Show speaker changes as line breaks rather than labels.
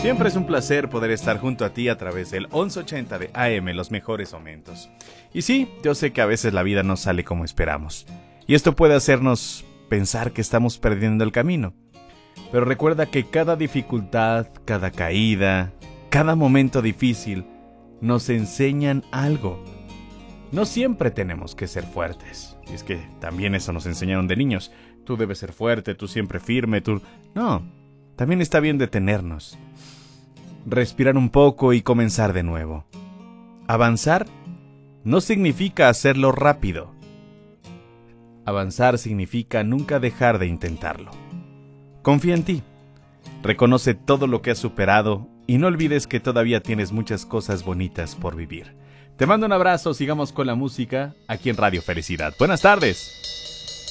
Siempre es un placer poder estar junto a ti a través del 1180 de AM, los mejores momentos. Y sí, yo sé que a veces la vida no sale como esperamos. Y esto puede hacernos pensar que estamos perdiendo el camino. Pero recuerda que cada dificultad, cada caída, cada momento difícil nos enseñan algo. No siempre tenemos que ser fuertes. Y es que también eso nos enseñaron de niños. Tú debes ser fuerte, tú siempre firme, tú... No, también está bien detenernos. Respirar un poco y comenzar de nuevo. Avanzar no significa hacerlo rápido. Avanzar significa nunca dejar de intentarlo. Confía en ti. Reconoce todo lo que has superado y no olvides que todavía tienes muchas cosas bonitas por vivir. Te mando un abrazo, sigamos con la música aquí en Radio Felicidad. Buenas tardes.